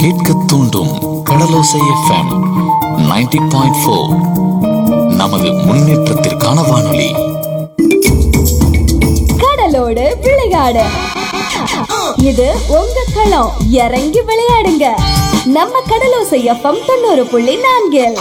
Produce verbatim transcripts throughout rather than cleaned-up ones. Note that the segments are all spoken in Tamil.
கேட்க தூண்டும் கடலோசை எஃப்எம் நைன்டி பாயிண்ட் ஃபோர். நமது முன்னேற்றத்திற்கான வானொலி. கடலோடு விளையாடு, இது உங்க களம். இறங்கி விளையாடுங்க, நம்ம கடலோசை எஃப்எம் தொண்ணூறு புள்ளி நான்கில்.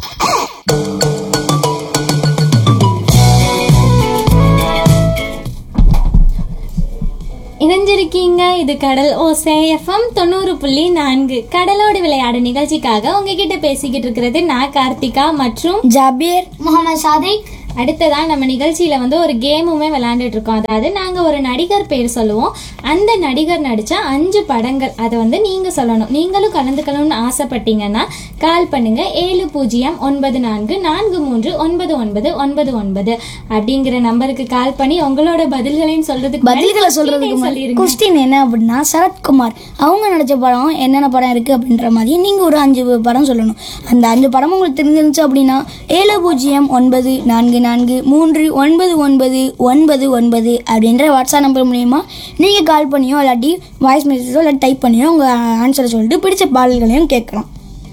இணைஞ்சிருக்கீங்க. இது கடல் ஓசை எஃப்எம் தொண்ணூறு புள்ளி நான்கு. கடலோடு விளையாடு நிகழ்ச்சிக்காக உங்ககிட்ட பேசிக்கிட்டு இருக்கிறது நான் கார்த்திகா மற்றும் ஜாபீர் முகமது சாதிக். அடுத்ததா நம்ம நிகழ்ச்சியில வந்து ஒரு கேமுமே விளையாண்டுட்டு இருக்கோம். அதாவது நாங்க ஒரு நடிகர் பேர் சொல்லுவோம், அந்த நடிகர் நடிச்ச அஞ்சு படங்கள் அதை வந்து நீங்க சொல்லணும். நீங்களும் கலந்துக்கணும்னு ஆசைப்பட்டீங்கன்னா கால் பண்ணுங்க ஏழு பூஜ்ஜியம் ஒன்பது நான்கு நான்கு மூன்று ஒன்பது ஒன்பது ஒன்பது ஒன்பது அப்படிங்கிற நம்பருக்கு கால் பண்ணி உங்களோட பதில்களையும் சொல்றதுக்கு பதில்களை சொல்றதுக்கு கொஸ்டின் என்ன அப்படின்னா, சரத்குமார் அவங்க நடிச்ச படம் என்னென்ன படம் இருக்கு அப்படின்ற மாதிரி நீங்க ஒரு அஞ்சு படம் சொல்லணும். அந்த அஞ்சு படம் உங்களுக்கு தெரிஞ்சிருந்துச்சு அப்படின்னா ஏழு பூஜ்ஜியம் ஒன்பது நான்கு நான்கு மூன்று ஒன்பது ஒன்பது ஒன்பது ஒன்பது அப்படின்ற வாட்ஸ்அப் நம்பர் மூலியமா நீங்க கால் பண்ணியோ இல்லாட்டி வாய்ஸ் மெசேஜோ இல்லாட்டி டைப் பண்ணியோ உங்க ஆன்சரை சொல்லிட்டு பிடிச்ச பாடல்களையும் கேட்கலாம்.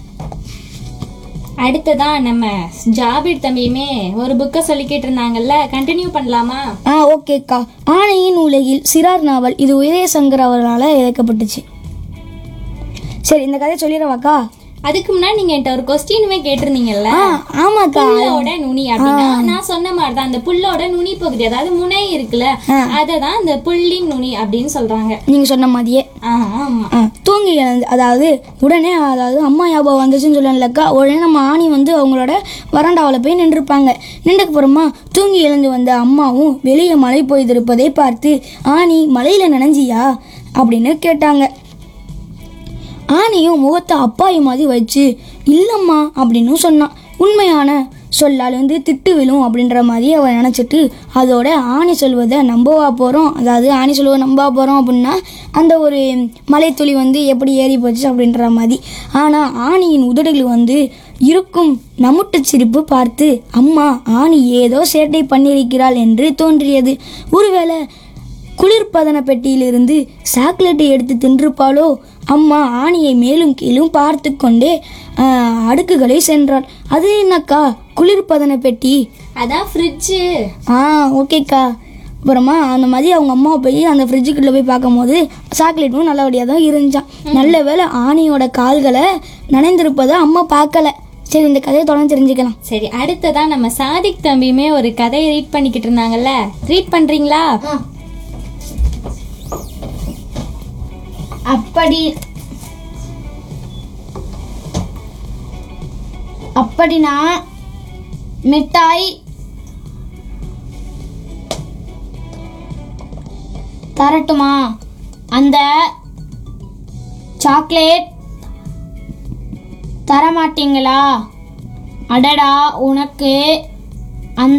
அடுத்ததா நம்ம ஜாபீர் தம்பியுமே ஒரு புக்கை சொல்லிக்கிட்டு இருந்தாங்கல்ல, கண்டினியூ பண்ணலாமா? ஆ ஓகேக்கா. ஆணையின் உலகில் சிறார் நாவல், இது உதயசங்கர் அவர்களால் இயக்கப்பட்டுச்சு. சரி, இந்த கதையை சொல்லிடவாக்கா? அதுக்கு முன்னாடி நீங்க என்கிட்ட ஒரு கொஸ்டினுமே கேட்டிருந்தீங்கல்ல. ஆமாக்கா. புல்லோட நுனி அப்படின்னா நான் சொன்ன மாதிரிதான் அந்த புல்லோட நுனி பகுதி, அதாவது முனை இருக்குல்ல, அததான் இந்த புல்லின் நுனி அப்படின்னு சொல்றாங்க. நீங்க சொன்ன மாதிரியே. ஆமா. தூங்கி எழுந்து, அதாவது உடனே அதாவது அம்மா ஞாபகம் வந்துச்சுன்னு சொல்லலக்கா. உடனே நம்ம ஆணி வந்து அவங்களோட வராண்டாவில் போய் நின்றுருப்பாங்க. நின்றுக்கு அப்புறமா தூங்கி எழுந்து வந்த அம்மாவும் வெளியே மழை பெய்திருப்பதை பார்த்து, ஆணி மழையில நனைஞ்சியா அப்படின்னு கேட்டாங்க. ஆணியும் முகத்தை அப்பாயி மாதிரி வச்சு இல்லம்மா அப்படின்னு சொன்னான். உண்மையான சொல்லால் வந்து திட்டு விழும் அப்படின்ற மாதிரி அவன் நினச்சிட்டு அதோட ஆணி சொல்வதை நம்பவா போகிறோம், அதாவது ஆணி சொல்வதை நம்பவா போகிறோம் அப்படின்னா அந்த ஒரு மலைத்துளி வந்து எப்படி ஏறி போச்சு அப்படின்ற மாதிரி. ஆனால் ஆணியின் உதடுகள் வந்து இருக்கும் நமுட்டு சிரிப்பு பார்த்து அம்மா ஆணி ஏதோ சேட்டை பண்ணியிருக்கிறாள் என்று தோன்றியது. ஒருவேளை குளிர்பதன பெட்டியிலிருந்து சாக்லேட்டை எடுத்து தின்றுப்பாளோ? அம்மா ஆணியை மேலும் கீழும் பார்த்து கொண்டே அடுக்குகளை சென்றாள். அது என்னக்கா குளிர்பதன பெட்டி? அதான் ஃப்ரிட்ஜு. ஆ ஓகேக்கா. அப்புறமா அந்த மாதிரி அவங்க அம்மா போய் அந்த ஃப்ரிட்ஜுக்குள்ளே போய் பார்க்கும்போது சாக்லேட்டும் நல்லபடியாக தான் இருந்துச்சான். நல்ல வேளை ஆணியோட கால்களை நனைந்திருப்பதை அம்மா பார்க்கல. சரி, இந்த கதையை தொடர்ந்து தெரிஞ்சுக்கலாம். சரி, அடுத்ததான் நம்ம சாதிக் தம்பியுமே ஒரு கதையை ரீட் பண்ணிக்கிட்டு இருந்தாங்கல்ல, ரீட் பண்றீங்களா? அப்படி அப்படின்னா மிட்டாய் தரட்டுமா? அந்த சாக்லேட் தரமாட்டீங்களா? அடடா, உனக்கு அந்த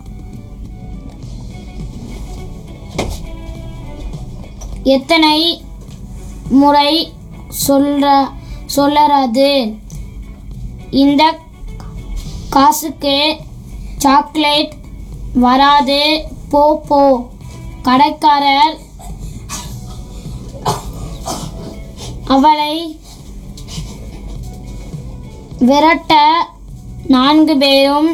எத்தனை முறை சொல்ற சொல்லறது? இந்த காசுக்கு சாக்லேட் வராது, போ போ. கடைக்காரர் அவளை விரட்ட நான்கு பேரும்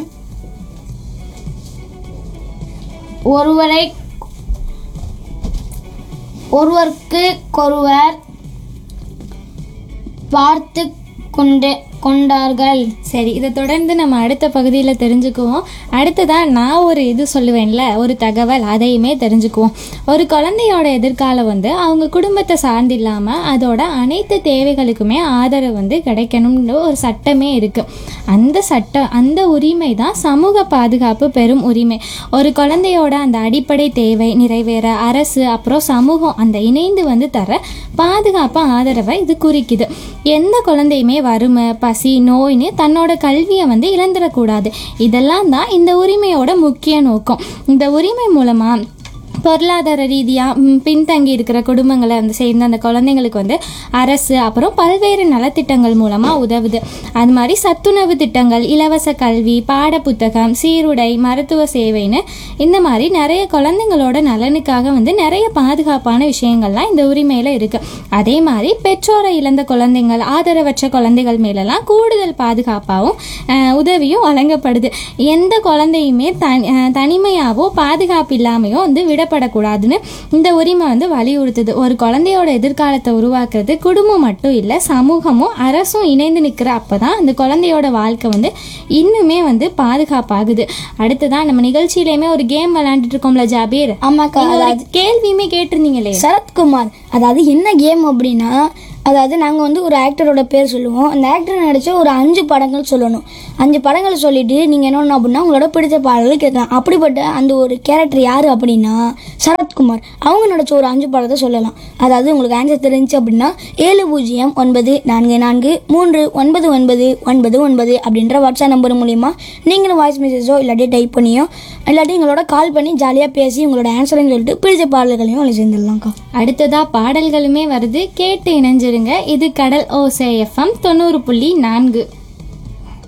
ஒருவரை ஒருவருக்கு ஒருவர் பார்த்து கொண்டு கொண்டார்கள். சரி, இதை தொடர்ந்து நம்ம அடுத்த பகுதியில் தெரிஞ்சுக்குவோம். அடுத்ததான் நான் ஒரு இது சொல்லுவேன்ல, ஒரு தகவல், அதையுமே தெரிஞ்சுக்குவோம். ஒரு குழந்தையோட எதிர்காலம் வந்து அவங்க குடும்பத்தை சார்ந்து இல்லாமல் அதோட அனைத்து தேவைகளுக்குமே ஆதரவு வந்து கிடைக்கணும்னு ஒரு சட்டமே இருக்குது. அந்த சட்டம், அந்த உரிமை தான் சமூக பாதுகாப்பு பெறும் உரிமை. ஒரு குழந்தையோட அந்த அடிப்படை தேவை நிறைவேற அரசு அப்புறம் சமூகம் அந்த இணைந்து வந்து தர பாதுகாப்பு ஆதரவை இது குறிக்குது. எந்த குழந்தையுமே வறுமை, பசி, நோய்னு தன்னோட கல்வியை வந்து இழந்துடக்கூடாது. இதெல்லாம் தான் இந்த உரிமையோட முக்கிய நோக்கம். இந்த உரிமை மூலமா பொருளாதார ரீதியாக பின்தங்கி இருக்கிற குடும்பங்களை வந்து சேர்ந்த அந்த குழந்தைங்களுக்கு வந்து அரசு அப்புறம் பல்வேறு நலத்திட்டங்கள் மூலமாக உதவுது. அது மாதிரி சத்துணவு திட்டங்கள், இலவச கல்வி, பாட புத்தகம், சீருடை, மருத்துவ சேவைன்னு இந்த மாதிரி நிறைய குழந்தைங்களோட நலனுக்காக வந்து நிறைய பாதுகாப்பான விஷயங்கள்லாம் இந்த உரிமையில் இருக்குது. அதே மாதிரி பெற்றோரை இழந்த குழந்தைங்கள், ஆதரவற்ற குழந்தைகள் மேலெல்லாம் கூடுதல் பாதுகாப்பாகவும் உதவியும் வழங்கப்படுது. எந்த குழந்தையுமே தனி தனிமையாகவோ பாதுகாப்பு இல்லாமையோ வந்து விட படக்கூடாதுன்னு இந்த உரிமை வந்து வலியுறுத்துது. ஒரு குழந்தையோட எதிர்காலத்தை உருவாக்குறது குடும்பம் மட்டும் இல்லை, சமூகமும் அரசும் இணைந்து நிற்கிற அப்பதான் அந்த குழந்தையோட வாழ்க்கை வந்து இன்னுமே வந்து பாதுகாப்பாகுது. அடுத்ததான் நம்ம நிகழ்ச்சியிலேயுமே ஒரு கேம் விளையாண்டுட்டு இருக்கோம்ல ஜாபீர். ஆமாக்கா, அதாவது கேள்வியுமே கேட்டிருந்தீங்களே சரத்குமார். அதாவது என்ன கேம் அப்படின்னா, அதாவது நாங்கள் வந்து ஒரு ஆக்டரோட பேர் சொல்லுவோம். அந்த ஆக்டர் நடித்த ஒரு அஞ்சு படங்கள் சொல்லணும். அஞ்சு படங்களை சொல்லிட்டு நீங்கள் என்ன அப்படின்னா உங்களோட பிடிச்ச பாடல்கள் கேட்கலாம். அப்படிப்பட்ட அந்த ஒரு கேரக்டர் யார் அப்படின்னா சரத்குமார். அவங்க நடித்த ஒரு அஞ்சு படத்தை சொல்லலாம். அதாவது உங்களுக்கு ஆன்சர் தெரிஞ்சு அப்படின்னா ஏழு பூஜ்ஜியம் ஒன்பது நான்கு நான்கு மூன்று ஒன்பது ஒன்பது ஒன்பது ஒன்பது அப்படின்ற வாட்ஸ்அப் நம்பர் மூலிமா நீங்களும் வாய்ஸ் மெசேஜோ இல்லாட்டி டைப் பண்ணியோ இல்லாட்டி எங்களோட கால் பண்ணி ஜாலியாக பேசி உங்களோட ஆன்சரையும் சொல்லிட்டு பிடிச்ச பாடல்களையும் அவங்க சேர்ந்துடலாம்க்கா. அடுத்ததாக பாடல்களுமே வருது, கேட்டு இணைஞ்சிருங்க. இது கடல் ஓசை எஃப்எம் தொண்ணூறு புள்ளி நான்கு.